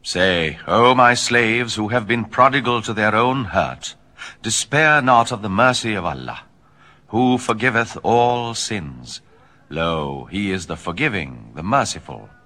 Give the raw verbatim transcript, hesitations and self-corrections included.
Say, O my slaves who have been prodigal to their own hurt, despair not of the mercy of Allah, who forgiveth all sins. Lo, he is the forgiving, the merciful.